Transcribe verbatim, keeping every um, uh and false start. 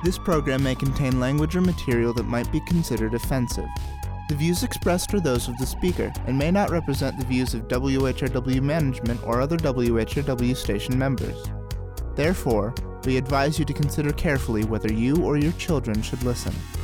This program may contain language or material that might be considered offensive. The views expressed are those of the speaker and may not represent the views of W H R W management or other W H R W station members. Therefore, we advise you to consider carefully whether you or your children should listen.